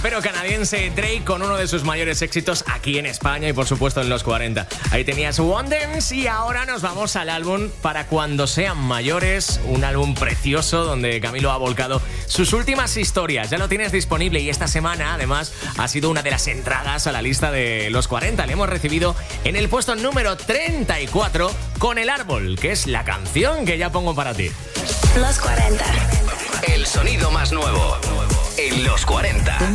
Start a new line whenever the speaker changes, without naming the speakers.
rapero canadiense Drake con uno de sus mayores éxitos aquí en España y por supuesto en los 40. Ahí tenías One Dance y ahora nos vamos al álbum Para Cuando Sean Mayores, un álbum precioso donde Camilo ha volcado sus últimas historias. Ya lo tienes disponible y esta semana además ha sido una de las entradas a la lista de los 40. Le hemos recibido en el puesto número 34 con El Árbol, que es la canción que ya pongo para ti.
Los 40.
El sonido más nuevo en los 40.